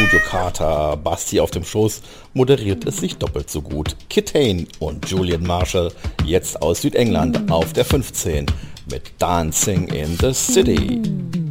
Studio Carter, Basti auf dem Schoß, moderiert es sich doppelt so gut. Kit Hain und Julian Marshall, jetzt aus Südengland, auf der 15 mit Dancing in the City.